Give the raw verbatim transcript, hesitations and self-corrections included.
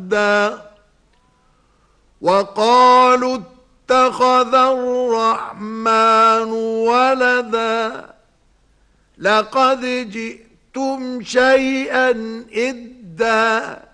وردا وقالوا اتخذ الرحمن ولدا لقد جئتم شيئا إدا